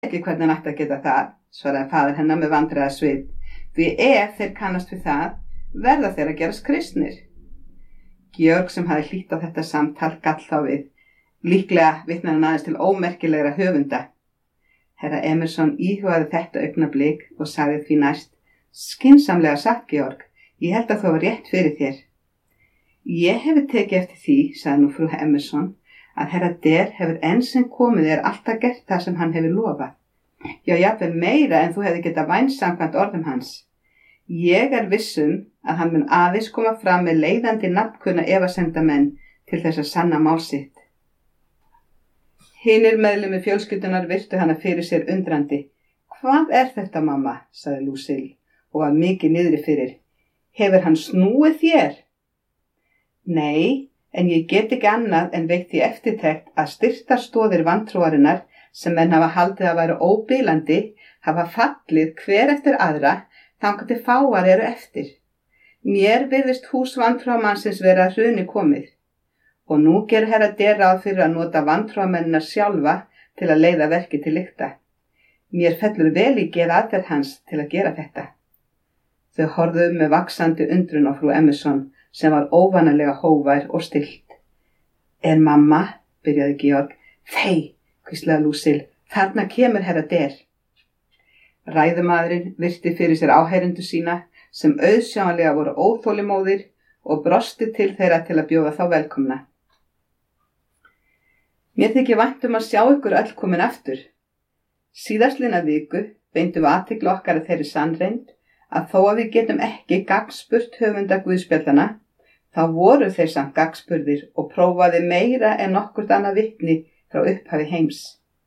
Ekki hvernig hann ætti að geta það, svaraði faðir hennar með vandræðasvip, því ef þeir kannast við það, verða þeir að gerast kristnir. Georg sem hafði hlýtt á þetta samtal gall þá við, líklega vitnaði hann aðeins til ómerkilegra höfunda. Herra Emerson íhugaði þetta augnablik og sagði því næst, skynsamlega sagt, Georg, ég held að þú var rétt fyrir þér. Ég hefi tekið eftir því, sagði nú frú Emerson, að herra Der hefur enn sem komið alltaf gert það sem hann hefur lofað. Já, jafnvel meira en þú hefði getað vænst samkvæmt orðum hans. Ég vissum að hann mun aðeins koma fram með leiðandi nafnkunna efasemdamenn til þess að sanna mál sitt. Hinir meðlimi fjölskyldunar virtu hana fyrir sér undrandi. Hvað þetta, mamma, sagði Lucille og var mikið niðri fyrir. Hefur hann snúið þér? Nei, en ég get ekki annað en veitt því eftirtekt að styrktarstoðir vantrúarinnar sem menn hafa haldið að væru óbilandi hafa fallið hver eftir aðra þangað til fáar eru eftir. Mér virðist hús vantrúamannsins vera að hruni komið og nú ger herra Der ráð fyrir að nota vantrúamennina sjálfa til að leiða verki til lykta. Mér fellur vel í geð aðferð hans til að gera þetta. Þau horfðu með vaxandi undrun á frú Emerson sem var óvanalega hógvær og stillt. Mamma, byrjaði Georg. Þey, hvíslaði Lucille, þarna kemur herra Der. Ræðumaðurinn virti fyrir sér áheyrendur sína sem auðsjáanlega voru óþolimóðir og brosti til þeirra til að bjóða þá velkomna. Mér þykir vænt að sjá ykkur öll komin aftur. Síðastliðna viku beindum við athygli okkar að þeirri sannreynd að þó að við getum ekki gagnspurt höfunda guðspjallana, þá voru þeir samt gagnspurðir og prófaði meira en nokkurt annað vitni frá upphafi heims.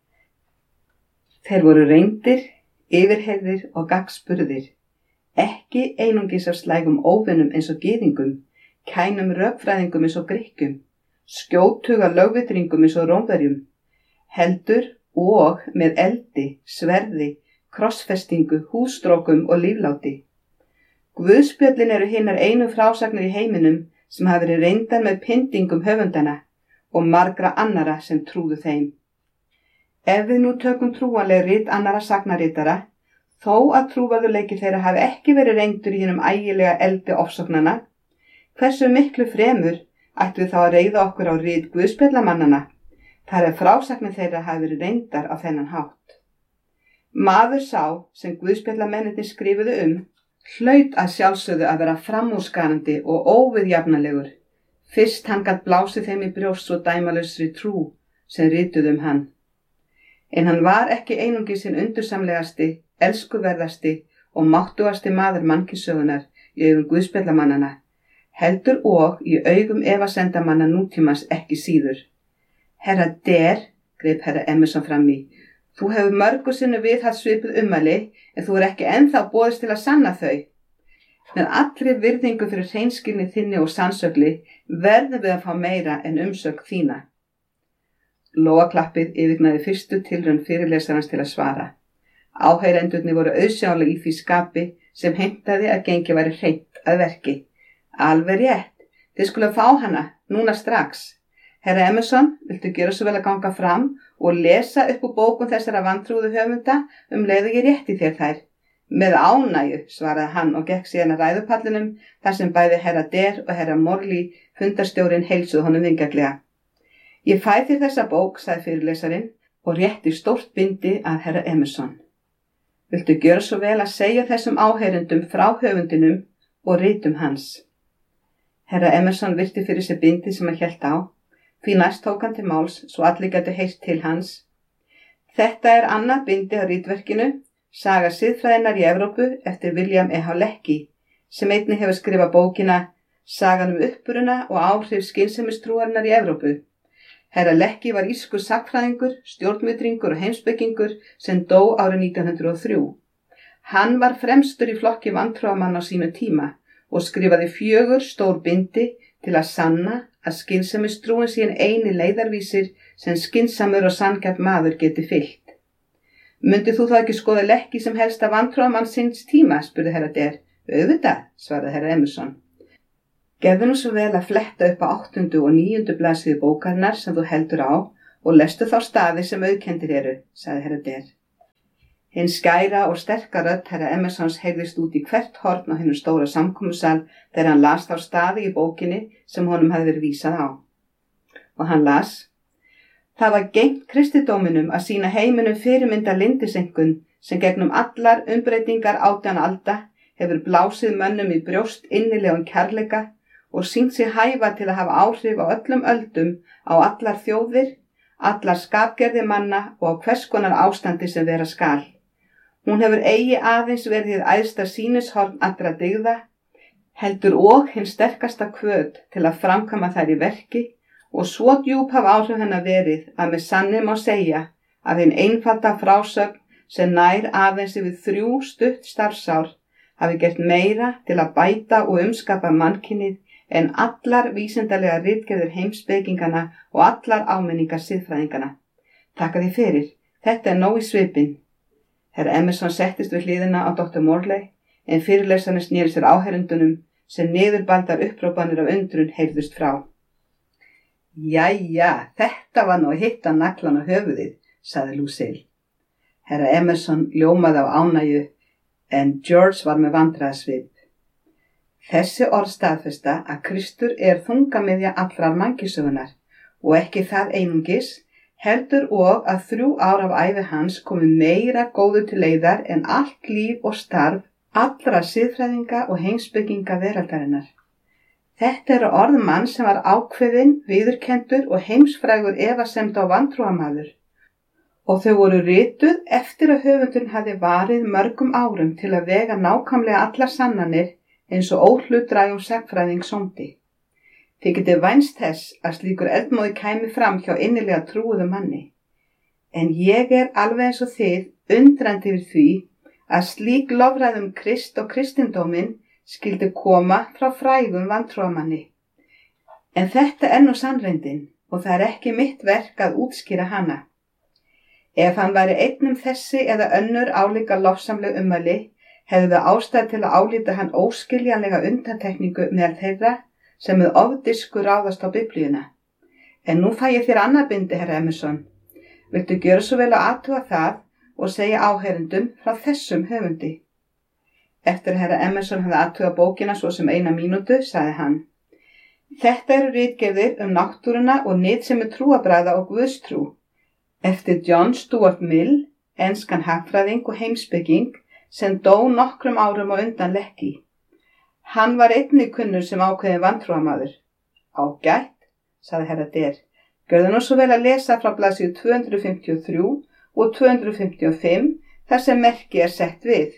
Þeir voru reyndir, yfirheyrðir og gagnspurðir, ekki einungis af slægum óvinnum eins og gyðingum, kænum rökfræðingum eins og Grikkjum, skjótuga lögvitringum eins og Rómverjum, heldur og með eldi, sverði, krossfestingu, hússtrókum og lífláti. Guðspjöllin eru hinar einu frásagnir í heiminum sem hafa verið reyndar með pyndingum höfundana og margra annara sem trúðu þeim. Ef við nú tökum trúanleg rit annara sagnaritara, þó að trúverðuleiki þeirra hafi ekki verið reyndur í hinum ægilega eldi ofsóknanna, hversu miklu fremur ættu við þá að reiða okkur á rit guðspjallamannana, þar frásagnir þeirra hafi verið reyndar á þennan hátt. Maður sá sem guðspjallamennirnir skrifuðu hlaut að sjálfsögðu að vera framúrskarandi og óviðjafnalegur. Fyrst hann gat blásið þeim í brjóst svo dæmalausri trú sem rituðu hann. En hann var ekki einungis hinn undursamlegasti, elskuverðasti og máttugasti maður mannkynssögunnar í augum guðspjallamannana, heldur og í augum efasemdamanna nútímans ekki síður. Herra Der, greip herra Emerson fram í, þú hefur mörgu sinni viðhaft svipuð ummæli en þú ekki ennþá boðist til að sanna þau. Með allri virðingu fyrir hreinskilni þinni og sannsögli verðum við að fá meira en umsögn þína. Lóaklappið yfirgnaði fyrstu tilraun fyrirlesarans til að svara. Áheyrendurnir voru auðsjáanlega í því skapi sem heimtaði að gengið væri hreint að verki. Alveg rétt, þið skulu fá hana, núna strax. Herra Emerson, viltu gera svo vel að ganga fram og lesa upp úr bókum þessara vantrúðu höfunda leið og ég rétti þér þær. Með ánægju, svaraði hann og gekk síðan að ræðupallinum þar sem bæði herra Der og herra Morley, fundarstjórinn, heilsuðu honum vingjarnlega. Ég fæ þér þessa bók, sagði fyrirlesarinn og rétti stórt bindi að herra Emerson. Viltu gera svo vel að segja þessum áheyrendum frá höfundinum og ritum hans. Herra Emerson virti fyrir sér bindið sem hann hélt á. Því næst tók hann til máls svo allir gætu heyrt til hans. Þetta annað bindi á ritverkinu, Saga siðfræðinnar í Evrópu eftir William Lecky, sem einnig hefur skrifað bókina Sagan uppruna og áhrif skynsemistrúarinnar í Evrópu. Herra Lecky var írskur sagnfræðingur, stjórnvitringur og heimspekingur sem dó árið 1903. Hann var fremstur í flokki vantrúamanna á sínu tíma og skrifaði 4 stór bindi til að sanna að skynsemistrúin sé eini leiðarvísir sem skynsamur og sanngjarn maður geti fylgt. Mundi þú þá ekki skoða Lecky sem helsta vantrúamann síns tíma, spurði herra Der. Auðvitað, svaraði herra Emerson. Gefðu nú svo vel að fletta upp á 8. og 9. blaðsíðu bókarinnar sem þú heldur á og lestu þá staði sem auðkenndir eru, sagði herra Der. Hinn skæra og sterka rödd herra Emersons heyrðist út í hvert horn á hinum stóra samkomusal þegar hann las þá staði í bókinni sem honum hafði verið vísað á. Og hann las: Það var gegnt kristidóminum að sýna heiminum fyrirmynda lindisengun sem gegnum allar umbreytingar 18 alda hefur blásið mönnum í brjóst innilegum kærleika og sýnt sig hæfa til að hafa áhrif á öllum öldum á allar þjóðir, allar skapgerði manna og á hvers konar ástandi sem vera skal. Hún hefur eigi aðeins verið hið æðsta sýnishorn allra dygða, heldur og hinn sterkasta hvöt til að framkvæma þær í verki og svo djúp hafa áhrif hennar verið að með sanni má segja að hinn einfalda frásögn sem nær aðeins yfir 3 stutt starfsár hafi gert meira til að bæta og umskapa mannkynið en allar vísindalega ritgerðir heimspekingana og allar áminningar siðfræðingana. Takka því fyrir, þetta nóg í svipinn. Herra Emerson settist við hliðina á Dr. Morley en fyrirlesarinn sneri sér áheyrendunum sem niðurbaldar upprópanir af undrun heyrðust frá. Jæja, þetta var nú að hitta naglan á höfuðið, sagði Lucille. Herra Emerson ljómaði af ánægju en George var með vandræðasvip. Þessi orð staðfesta að Kristur þungamiðja allrar mannkynssögunnar og ekki það einungis, heldur og að 3 ár af ævi hans komi meira góðu til leiðar en allt líf og starf allra siðfræðinga og heimspekinga veraldarinnar. Þetta eru orð mann sem var ákveðinn, viðurkenndur og heimsfrægur efasemda og vantrúamaður og þau voru rituð eftir að höfundurinn hafði varið mörgum árum til að vega nákvæmlega allar sannanir eins og óhlutdrægum sagnfræðing sómdi. Þið getið vænst þess að slíkur eldmóði kæmi fram hjá innilega trúuðum manni. En ég alveg eins og þið undrandi yfir því að slík lofræðum Krist og kristindóminn skyldi koma frá frægum vantrúamanni. En þetta nú sannreyndin og það ekki mitt verk að útskýra hana. Ef hann væri einn þessi eða önnur álíka lofsamleg ummæli, hefði við ástæð til að álíta hann óskiljanlega undantekningu meðal þeirra sem með ofdisku ráðast á Biblíuna. En nú fæ ég þér annað bindi, herra Emerson. Viltu gjöra svo vel að athuga það og segja áheyrendum frá þessum höfundi? Eftir herra Emerson hafði athugað bókina svo sem 1 mínútu, sagði hann. Þetta eru ritgerðir náttúruna og nytsemi trúarbragða og guðstrú. Eftir John Stuart Mill, enskan hagfræðing og heimspeking, sem dó nokkrum árum á undan Lecky. Hann var einnig kunnur sem ákveðin vantrúamaður. Ágætt, sagði herra Der. Gjörðu nú svo vel að lesa frá blaðsíðu 253 og 255 þar sem merki sett við.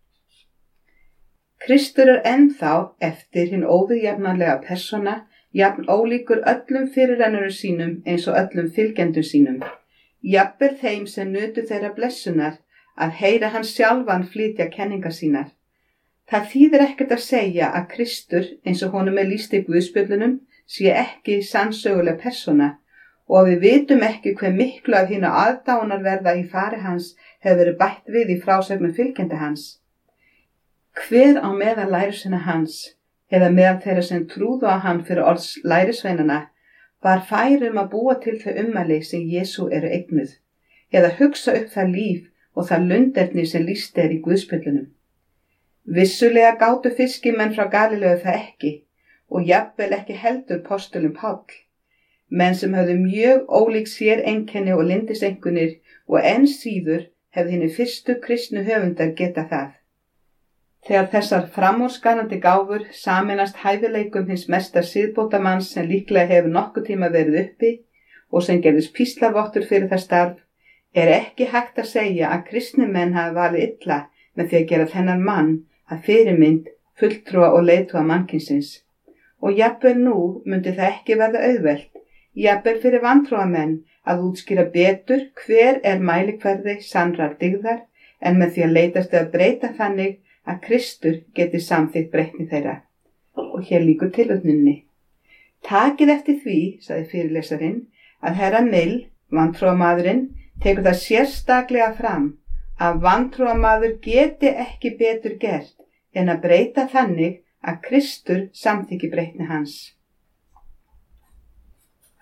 Kristur ennþá eftir hinn óviðjafnanlega persóna, jafn ólíkur öllum fyrirrennurum sínum eins og öllum fylgjendum sínum. Jafnvel þeim sem nutu þeirra blessunar að heyra hann sjálfan flytja kenningar sínar. Það þýðir ekkert að segja að Kristur, eins og honum lýst í Guðspjöllunum, sé ekki sannsöguleg persóna og við vitum ekki hve miklu af hinu aðdánarverða í fari hans hefur verið bætt við í frásögnum fylgjenda hans. Hver á meðal lærisveina hans, eða meðal þeirra sem trúðu á hann fyrir orðs lærisveinana, var færum að búa til þau ummæli sem Jesú eignuð, eða hugsa upp það líf og það lunderni sem lýst í Guðspjöllunum. Vissulega gátu fiskimenn frá Galileu það ekki og jafnvel ekki heldur postulinn Páll, menn sem höfðu mjög ólík sér einkenni og lindisenkunir og enn síður hefði hinni fyrstu kristnu höfundar geta það. Þegar þessar framúrskarandi gáfur sameinast hæfileikum hins mesta siðbótamanns sem líklega hefur nokkuð tíma verið uppi og sem gerðist píslarvottur fyrir það starf, ekki hægt að segja að kristni menn hafi valið illa með því að gera þennan mann að fyrirmynd, fulltrúa og leiðtoga mannkynsins. Og jafnvel nú myndi það ekki verða auðvelt, jafnvel fyrir vantrúamenn að útskýra betur hver mælikvarði sannrar dygðar en með því að leitast að breyta þannig að Kristur geti samþykkt breytni þeirra. Og hér lýkur tilvitnuninni. Takið eftir því, sagði fyrirlesarinn, að herra Mill, vantrúamaðurinn, tekur það sérstaklega fram að vantrúamaður geti ekki betur gert en að breyta þannig að Kristur samþykki breytni hans.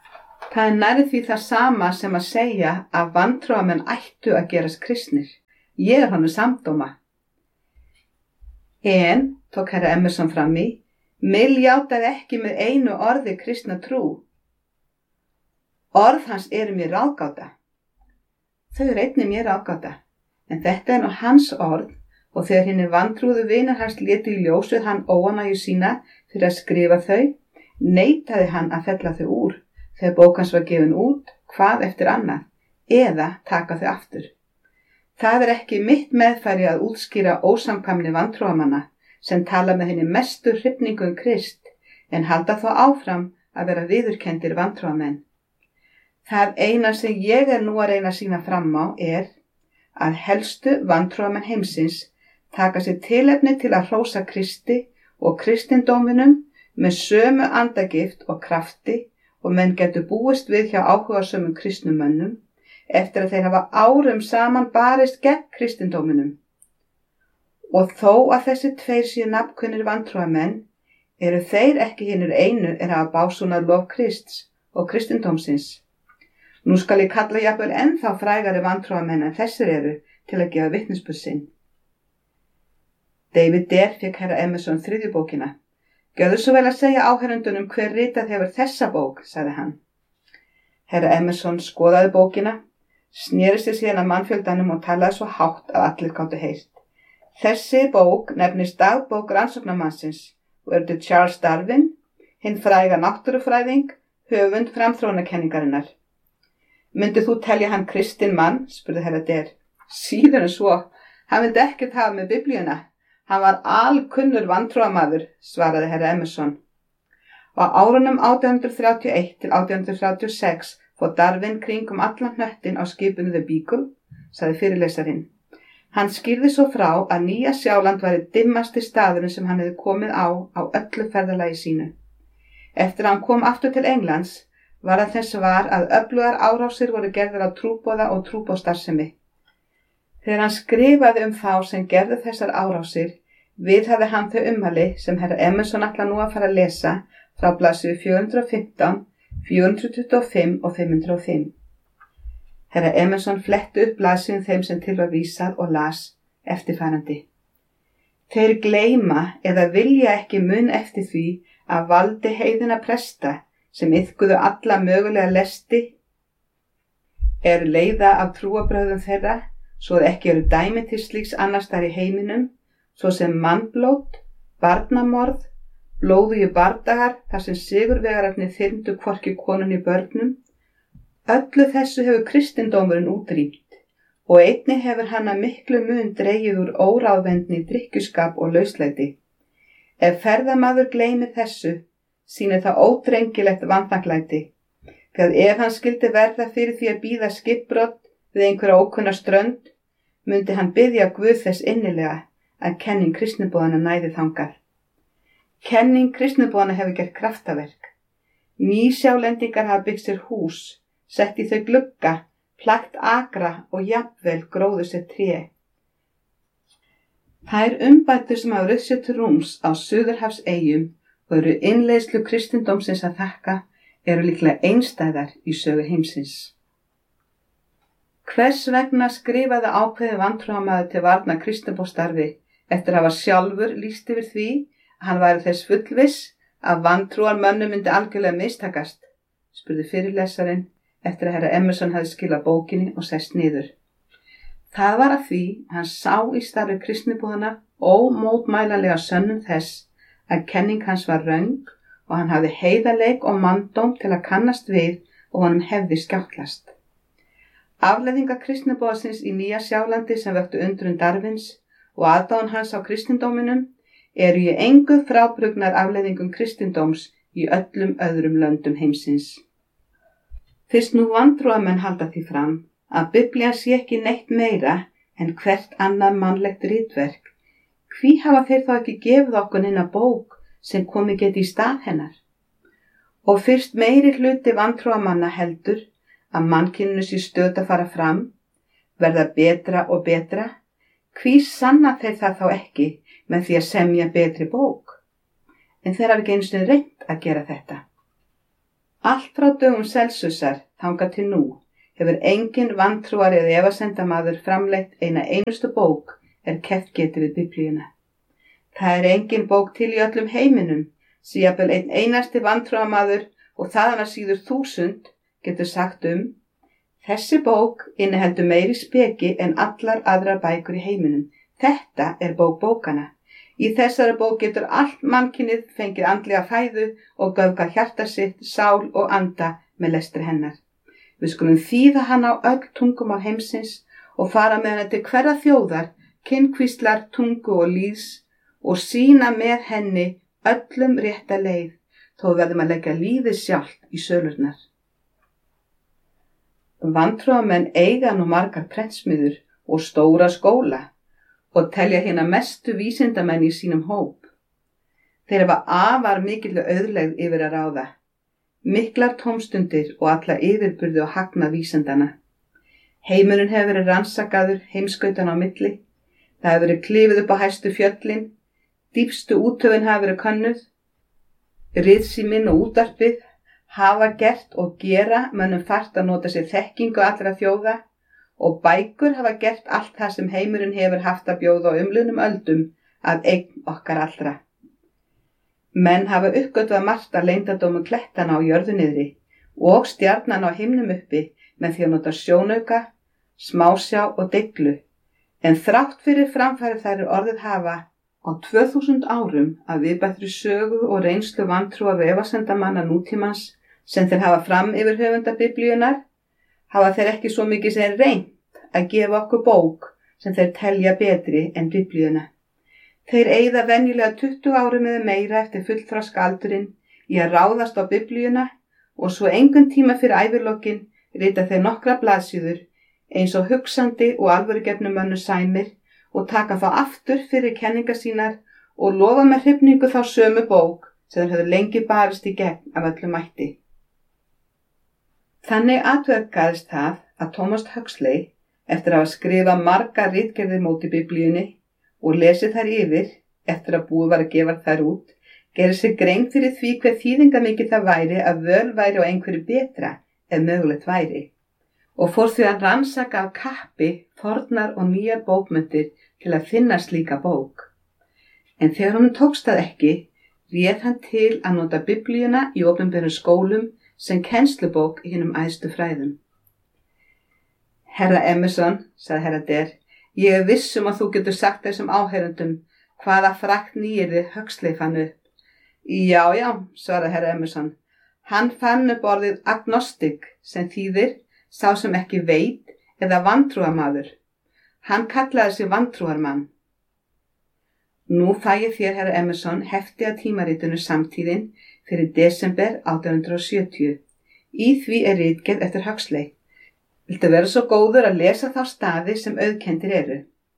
Það nærri því það sama sem að segja að vantrúamenn ættu að gerast kristnir. Ég honum samdóma. En, tók herra Emerson fram í, Mill játaði ekki með einu orði kristna trú. Orð hans eru mér ráðgáta. Þau eru einnig mér ráðgáta, en þetta nú hans orð og þegar hinir vantrúðu vinar hans létu í ljós við hann óánægju sína fyrir að skrifa þau, neitaði hann að fella þau úr þegar bók hans var gefin út, hvað eftir annað, eða taka þau aftur. Það ekki mitt meðfæri að útskýra ósamkvæmni vantrúamanna sem tala með henni mestu hrifningu Krist, en halda þó áfram að vera viðurkenndir vantrúamenn. Það eina sem ég nú að reyna að sýna fram á að helstu vantrúamenn heimsins taka sér tilefni til að hrósa Kristi og kristindóminum með sömu andagift og krafti og menn getur búist við hjá áhugasömum kristnumönnum eftir að þeir hafa árum saman barist gegn kristindóminum. Og þó að þessi tveir séu nafnkunnir vantrúamenn, eru þeir ekki hinir einu hafa básúnað lof Krists og kristindómsins. Nú skal ég kalla jafnvel ennþá frægari vantrúamenn en þessir eru til að gefa vitnisburð sinn. David Dare fékk herra Emerson 3. bókina. Gjörðu svo vel að segja áheyrendunum hver ritað hefur þessa bók, sagði hann. Herra Emerson skoðaði bókina, sneri sér síðan að mannfjöldanum og talaði svo hátt að allir gátu heyrt. Þessi bók nefnist dagbók rannsóknarmannsins og til Charles Darwin, hinn fræga náttúrufræðing, höfund framþróunarkenningarinnar. Myndið þú telja hann kristinn mann, spurði herra Dare. Síður en svo, hann vildi ekkert hafa með Biblíuna. Hann var alkunnur vantrúamaður, svaraði herra Emerson. Á árunum 1831 til 1836 fór Darwin kringum allan hnöttin á skipinu The Beagle, sagði fyrirlesarinn. Hann skýrði svo frá að Nýja Sjáland væri dimmasti staðurinn sem hann hefði komið á öllu ferðalagi sínu. Eftir að hann kom aftur til Englands var að þess var að öflugar árásir voru gerðar á trúboða og trúboðsstarfsemi. Þegar hann skrifaði þá sem gerðu þessar árásir, viðhafði hann þau ummæli sem herra Emerson ætla nú að fara að lesa frá blaðsíðu 415, 425 og 505. Herra Emerson fletti upp blaðsíðum þeim sem til var vísað og las eftirfarandi. Þeir gleyma eða vilja ekki mun eftir því að valdi heiðina presta sem iðkuðu alla mögulega lesti leiða af trúarbrögðum þeirra, svo að ekki eru dæmi til slíks annars þar í heiminum, svo sem mannblót, barnamorð, blóðugi bardagar þar sem sigurvegararnir þyrmdu hvorki konun í börnum. Öllu þessu hefur kristindómurinn útrýmt og einnig hefur hann að miklu mun dregið úr óráðvendni, drykkjuskap og lauslæti. Ef ferðamaður gleymir þessu, sýnir það ódrengilegt vanþakklæti, þegar ef hann skyldi verða fyrir því að bíða skipbrot við einhverja ókunna strönd, mundi hann biðja Guð þess innilega að kenning kristniboðanna næði þangað. Kenning kristniboðanna hefur gert kraftaverk. Nýsjálendingar hafa byggt sér hús, sett í þau glugga, plagt akra og jafnvel gróðu sér tré. Þær umbætur sem hafa rutt sér til rúms á Suðurhafseyjum og eru innleiðslu kristindómsins að þakka, eru líklega einstæðar í sögu heimsins. Hvers vegna skrifaði ákveðið vantrúamaður til varna kristniboðsstarfi eftir að hafa sjálfur lýst yfir því að hann væri þess fullviss að vantrúarmönnum myndi algjörlega mistakast, spurði fyrirlesarinn eftir að herra Emerson hafði skilað bókinni og sest niður. Það var að því hann sá í starfi kristniboðanna ómótmælanlega sönnun þess að kenning hans var röng og hann hafði heiðarleik og manndóm til að kannast við og honum hefði skjáttlast. Afleiðingar kristniboðsins í Nýja Sjálandi sem vöktu undrun Darwins og aðdáun hans á kristindóminum eru í engu frábrugðnar afleiðingum kristindóms í öllum öðrum löndum heimsins. Fyrst nú vantrúamenn halda því fram að Biblían sé ekki neitt meira en hvert annað mannlegt ritverk, hví hafa þeir þá ekki gefið okkur neina bók sem komið geti í stað hennar? Og fyrst meiri hluti vantrúamanna heldur að mannkyninu sé stöð að fara fram, verða betra og betra, hví sanna þeir það þá ekki með því að semja betri bók? En þeir hafa ekki einu sinni reynt að gera þetta. Allt frá dögum Celsusar þangað til nú hefur engin vantrúari eða efasemdamaður framleitt eina einustu bók keppt geti við Biblíuna. Það engin bók til í öllum heiminum, sem jafnvel einn einasti vantrúarmaður og þaðan að síður 1000 getur sagt þessi bók inniheldur meiri speki en allar aðrar bækur í heiminum. Þetta bók bókanna. Í þessari bók getur allt mannkynið fengið andlega fæðu og göfgað hjarta sitt, sál og anda með lestri hennar. Við skulum þýða hana á öll tungumál heimsins og fara með hana til hverra þjóðar, kynkvíslar, tungu og líðs og sýna með henni öllum rétta leið, þó verðum að leggja lífið sjálft í sölurnar. Vantrúarmenn eiga nú margar prentsmiður og stóra skóla og telja hina mestu vísindamenn í sínum hóp. Þeir hafa afar mikilvæg auðlegð yfir að ráða, miklar tómstundir og alla yfirburði og hagnað vísindana. Heimurinn hefur verið rannsakaður heimskautan á milli, það hefur verið klifið upp á hæstu fjöllin, dýpstu úthöfin hafa verið könnuð, ritsíminn og útvarpið hafa gert og gera mönnum fært að nota sér þekkingu allra þjóða og bækur hafa gert allt það sem heimurinn hefur haft að bjóða á umliðnum öldum að eign okkar allra. Menn hafa uppgötvað margt að leyndardómum klettana á jörðu niðri og stjarnana á himnum uppi með því að nota sjónauka, smásjá og dyglu, en þrátt fyrir framfæri þær orðið hafa á 2000 árum að viðbættri sögu og reynslu vantrúar og efasemdamanna nútímans sem þeir hafa fram yfir höfunda Biblíunnar, hafa þeir ekki svo mikið sem reynt að gefa okkur bók sem þeir telja betri en Biblíuna. Þeir eyða venjulega 20 árum eða meira eftir fullþroska aldurinn í að ráðast á Biblíuna og svo engan tíma fyrir ævilokin rita þeir nokkra blaðsíður eins og hugsandi og alvörugefnum mönnum sæmir og taka þá aftur fyrir kenningar sínar og lofa með hrifningu þá sömu bók sem þeir höfðu lengi barist í gegn af öllum mætti. Þannig atverkaðist það að Thomas Huxley, eftir að hafa skrifað margar ritgerðir móti Biblíunni og lesið þær yfir, eftir að búið var að gefa þær út, gerði sig grein fyrir því hver þýðingamikið það væri að völ væri á einhverju betra ef mögulegt væri, og fór því að rannsaka af kappi fornar og nýjar bókmenntir til að finna slíka bók. En þegar honum tókst það ekki, réð hann til að nota Biblíuna í opinberum skólum sem kennslubók í hinum æðstu fræðum. Herra Emerson, sagði herra Der, ég viss að þú getur sagt þessum áheyrendum hvaða frakt nýyrði Huxley fann upp. Já, svaraði herra Emerson, hann fann upp orðið agnostic sem þýðir sá sem ekki veit eða vantrúarmaður. Hann kallaði sig vantrúarmann. Nú fæ ég þér, herra Emerson, hefti að tímaritinu Samtíðin fyrir desember 1870. Í því ritgerð eftir Huxley. Viltu vera svo góður að lesa þá staði sem auðkenndir eru?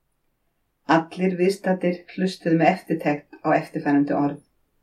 Allir viðstaddir hlustuðu með eftirtekt á eftirfarandi orð.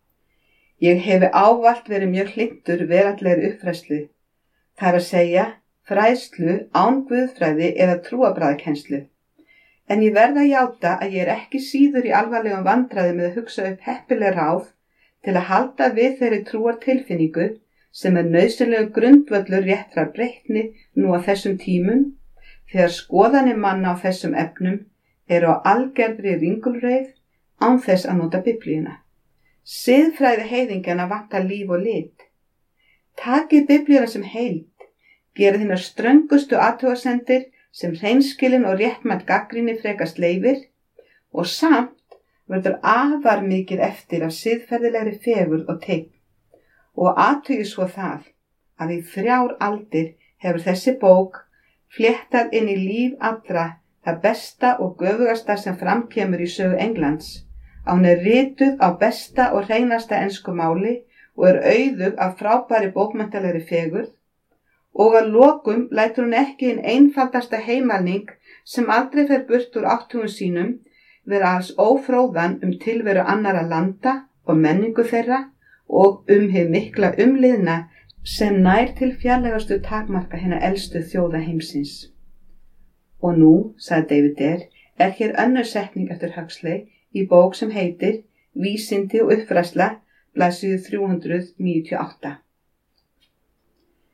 Ég hefi ávallt verið mjög hlynntur veraldlegri uppfræðslu, það er að segja fræðslu án guðfræði eða trúarbragðakennslu. En ég verð að játa að ég ekki síður í alvarlegum vandræði með að hugsa upp heppileg ráð til að halda við þeirri trúartilfinningu sem nauðsynlegur grundvöllur réttrar breytni nú á þessum tímum, þegar skoðanir manna á þessum efnum eru á algerðri ringulreið án þess að nota Biblíuna. Siðfræði heiðingjana vantar líf og lit. Takið Biblíuna sem heild, gerið hinar ströngustu athugasemdir sem hreinskilin og réttmætt gagnrýni frekast leyfir og samt verður afar mikið eftir af siðferðilegri fegurð og teygn. Og athugið svo það að í 3 aldir hefur þessi bók fléttað inn í líf allra það besta og göfugasta sem framkemur í sögu Englands. Hún rituð á besta og hreinasta ensku máli og auðug af frábæri bókmenntalegri fegurð og að lokum lætur hún ekki inn einfaldasta heimalning sem aldrei fer burt úr áttugum sínum vera alls ófróðan tilveru annarra landa og menningu þeirra og hið mikla umliðna sem nær til fjarlægastu takmarka hinna elstu þjóða heimsins. Og nú, sagði David Der, hér önnur setning eftir Huxley í bók sem heitir Vísindi og uppfræðsla, blaðsíðu 398.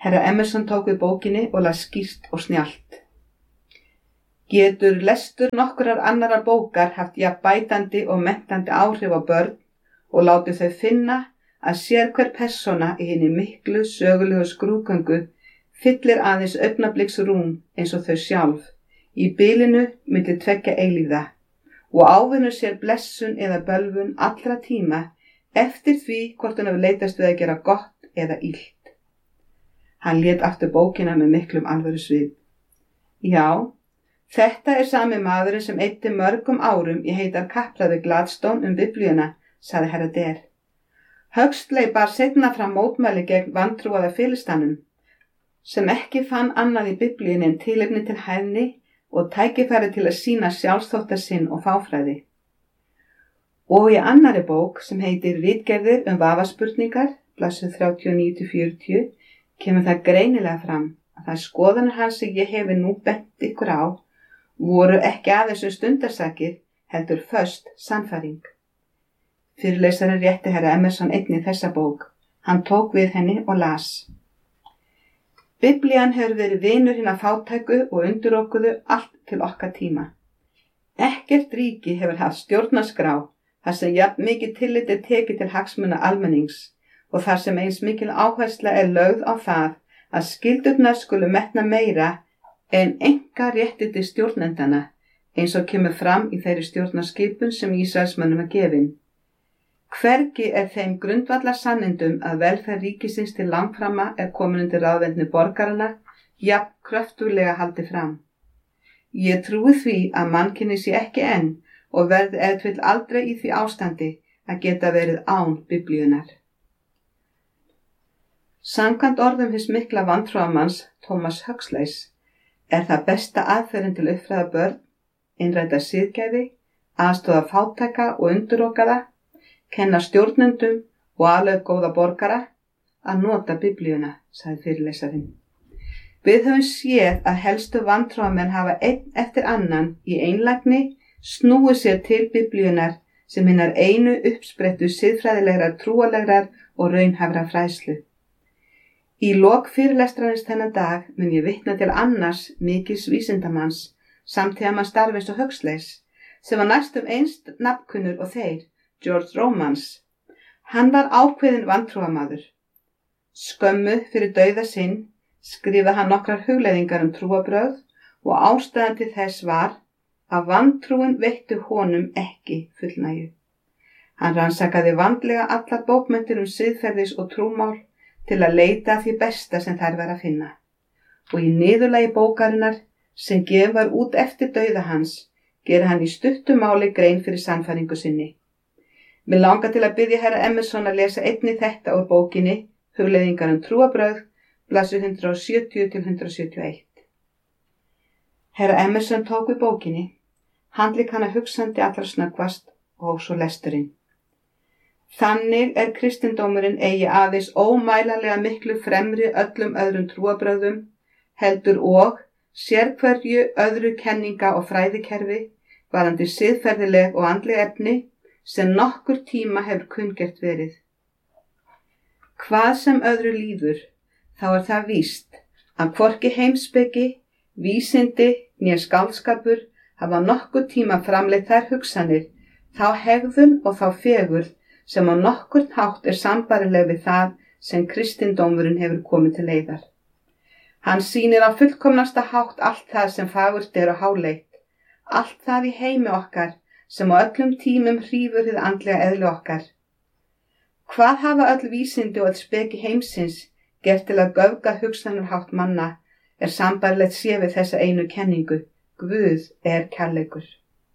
Herra Emerson tók við bókinni og las skýrt og snjallt. Getur lestur nokkurrar annarar bókar haft jafn bætandi og menntandi áhrif á börn og látið þau finna að sérhver persóna í hinni miklu sögulegu skrúðgöngu fyllir aðeins augnabliksrúm eins og þau sjálf í bilinu milli tveggja eilífða og ávinnur sér blessun eða bölvun allra tíma eftir því hvort hann hefur leitast við að gera gott eða illt. Hann lét aftur bókina með miklum alvörusvip. Já, þetta er sami maðurinn sem eyddi mörgum árum í heitar kappræður við Gladstone Biblíuna, sagði herra Der. Huxley bar seinna fram mótmæli gegn vantrúaða filistanum, sem ekki fann annað í Biblíunni en tilefni til hæðni og tækifæri til að sýna sjálfsþótta sinn og fáfræði. Og í annarri bók sem heitir Ritgerðir vafaspurningar, blaðsíður 39-40, kemur það greinilega fram að þær skoðanir hans sem ég hefi nú bent ykkur á voru ekki aðeins stundarsakir, heldur föst sannfæring. Fyrirlesarinn rétti herra Emerson einnig þessa bók. Hann tók við henni og las. Biblían hefur verið vinur hinna fátæku og undirokuðu allt til okkar tíma. Ekkert ríki hefur haft stjórnarskrá þar sem jafn mikið tillit er tekið til hagsmuna almennings og þar sem eins mikil áhersla er lögð á það að skyldurnar skulu metna meira en enga réttindi stjórnendana eins og kemur fram í þeirri stjórnarskipun sem Ísraelsmönnum er gefin. Hvergi er þeim grundvallar sannindum að velferð ríkisins til langframa er komin undir ráðvendni borgarana jafn kröftuglega haldið fram. Ég trúi því að mannkynið sé ekki enn og verði ef til vill aldrei í því ástandi að geta verið án Biblíunar. Samkvæmt orðum hins mikla vantrúarmanns Thomas Huxleys er það besta aðferðin til að uppfræða börn, innræta siðgæði, aðstoða fátæka og undirokaða, kenna stjórnendum og ala upp góða borgara að nota Biblíuna, sagði fyrirlesarinn. Við höfum séð að helstu vantrúarmenn hafa einn eftir annan í einlægni snúið sér til Biblíunar sem hinnar einu uppsprettu siðfræðilegrar, trúarlegrar og raunhæfra fræðslu. Í lok fyrirlestrarins þennan dag mun ég vitna til annars mikils vísindamanns samtíðamanns starfins og Huxleys sem var næstum einst nafnkunnur og þeir, George Romans. Hann var ákveðinn vantrúarmaður. Skömmu fyrir dauða sinn skrifaði hann nokkrar hugleiðingar trúarbrögð og ástæðan til þess var að vantrúin veittu honum ekki fullnægju. Hann rannsakaði vandlega allar bókmenntir siðferðis og trúmál til að leita því besta sem þær var að finna. Og í niðurlagi bókarinnar sem gefin var út eftir dauða hans, gerir hann í stuttu máli grein fyrir sannfæringu sinni. Mig langar til að biðja herra Emerson að lesa einnig þetta úr bókinni Hugleiðingar trúarbrögð, blaðsíður 170-171. Herra Emerson tók við bókinni, handlék hana hugsandi allra snöggvast og svo lesturinn. Þannig er kristindómurinn eigi aðeins ómælanlega miklu fremri öllum öðrum trúarbrögðum, heldur og sérhverju öðru kenninga og fræðikerfi varðandi siðferðileg og andleg efni sem nokkur tíma hefur kunngert verið. Hvað sem öðru líður, þá er það víst að hvorki heimspeki, vísindi né skáldskapur hafa nokkur tíma framleitt þær hugsanir, þá hegðun og þá fegurð sem á nokkurn hátt er sambærileg við það sem kristindómurinn hefur komið til leiðar. Hann sýnir á fullkomnasta hátt allt það sem fagurt er og háleitt, allt það í heimi okkar sem á öllum tímum hrífur hið andlega eðli okkar. Hvað hafa öll vísindi og öll speki heimsins gert til að göfga hugsanarhátt manna er sambærilegt sé við þessa einu kenningu, Guð er kærleikur.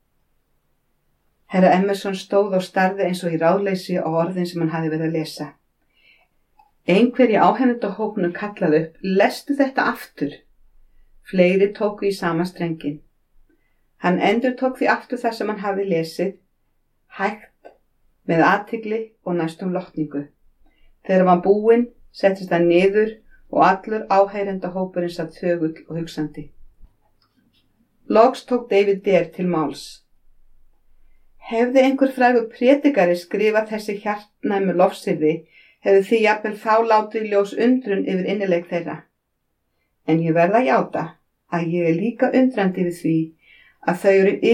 Herra Emerson stóð og starði eins og í ráðleysi á orðin sem hann hafði verið að lesa. Einhver í áhefnendahópnum kallaði upp, lestu þetta aftur. Fleiri tóku í sama strengin. Hann endurtók því aftur það sem hann hafði lesið, hægt, með athygli og næstum lotningu. Þegar hann var búinn, settist hann niður og allur áheyrendahópurinn satt þögull og hugsandi. Loks tók David Der til máls. Hefði einhver frægur prédikari skrifað þessi hjartnæmu lofsyrði, hefur því jafnvel þá látið í ljós undrun yfir innileik þeirra. En ég verð að játa að ég er líka undrandi við því að þau eru